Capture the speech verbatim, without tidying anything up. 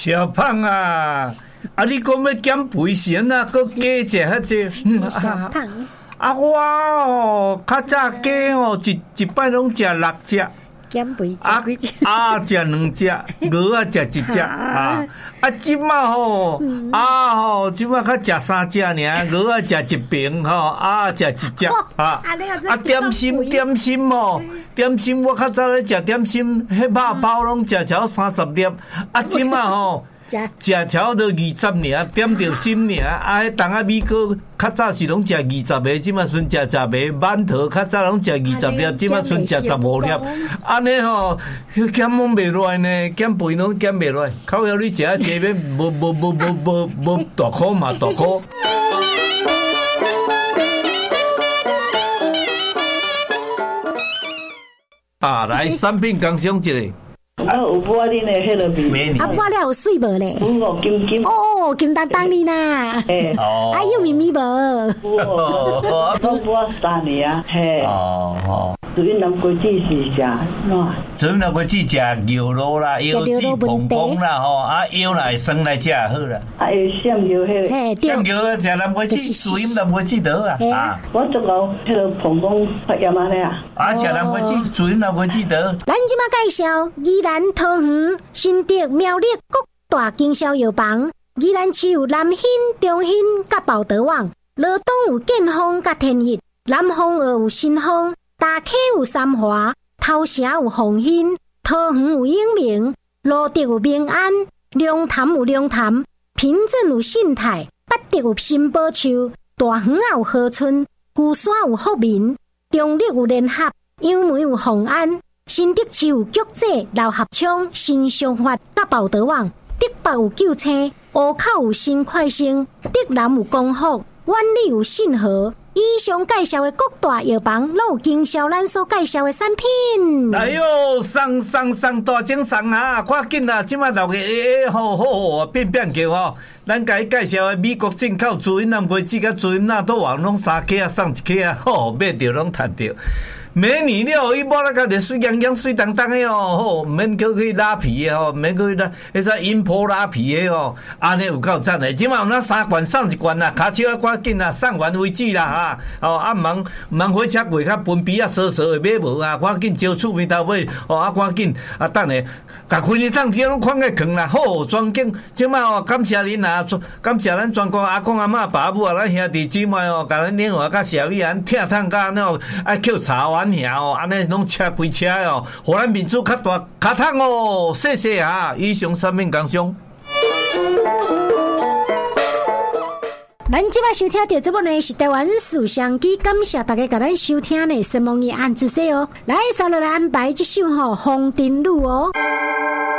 小胖啊，啊你讲要减肥先啊，搁加食遐济。 小胖。 啊我哦，较早加哦，一一摆拢食六只。 减肥食几只？ 啊，食两只，鹅啊食一只啊。啊，即马吼，啊吼，即马较食三只尔，鹅啊食一瓶吼，啊食一只啊。啊，点心点心吼，点心我较早咧食点心，迄肉包拢食超三十粒，啊，即马吼。食超都二十尔，点着心尔。啊，迄东啊米糕较早是拢食二十个，即马剩食十个。馒头较早拢食二十粒，即马剩食十五粒。安尼吼，减拢袂落呢，减肥拢减袂落。靠腰你食啊，这边无无无无无无大箍嘛，大箍。啊，来产品工商一个。 啊，有抹恁的迄个面， 啊，抹了有水无咧？ 有哦，金金。 哦，金当当哩呐。嘿，哦。啊，有咪咪无？ 有哦，我抹三年啊，嘿。哦哦。主因南国子是食哪？ 主因南国子食牛肉啦，腰子蓬蓬啦吼，啊腰来生来食也好啦。 啊，有香油迄个。 嘿， 香油食南国子，主因南国子得啊。啊。 我做到迄个蓬蓬发炎安尼啊。 啊，食南国子，主因南国子得。 咱即马介绍宜兰桃园新竹苗栗各大经销药房，宜兰市有南兴、中兴甲宝德网，罗东有建丰甲天益，南丰二有新丰，大溪有三华，头城有鸿兴，桃园有永明，罗德有明安，龙潭有龙潭，平镇有信泰，八德有新宝树，大园有和春，旧山有福民，中立有联合，杨梅有宏安。新竹市有菊济、老合昌、新商发甲宝德网，竹北有九青，湖口有新快星，竹南有光福，万里有信和。以上介绍的各大药房，都有经销咱所介绍的产品。 哎呦，送送送大精送啊！快紧啊！即马六月好好好变变叫吼，咱甲伊介绍的美国进口主因南瓜子甲主因纳豆王拢三克啊，送一克啊，好买着拢赚着。每年了，伊抹那个水洋洋、水当当的哦，吼，免去去拉皮的哦，免去拉，迄个阴泡拉皮的哦，安尼有够赞的。即马有那三罐送一罐啦，卡手啊，赶紧啦，送完为止啦哈。哦，啊，忙忙火车过较分批啊，少少的买无啊，赶紧招厝边头买，哦，啊，赶紧啊，等下，甲开日上天拢看个坑啦，好，专景。即马哦，感谢恁啊，感谢咱全国阿公阿嬷爸母啊，咱兄弟姊妹哦，甲咱领话甲小玉安听汤甲那爱扣茶碗。哦，安尼拢车归车哦，互咱民主较大卡汤哦，谢谢啊！以上产品工商。 咱即摆收听到这部呢是台湾思想机，感谢大家甲咱收听呢，希望你按仔细哦。来，稍后来安排这首吼《红尘路》哦。